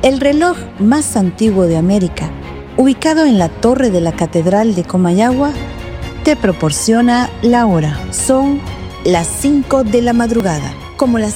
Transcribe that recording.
El reloj más antiguo de América, ubicado en la torre de la Catedral de Comayagua, te proporciona la hora. Son las 5 de la madrugada, como las